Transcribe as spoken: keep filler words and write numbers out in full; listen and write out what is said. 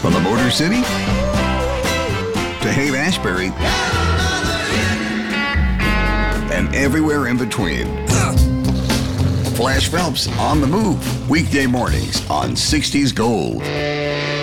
From the Motor City to Haight-Ashbury and everywhere in between. Flash Phelps on the move, weekday mornings on sixties Gold.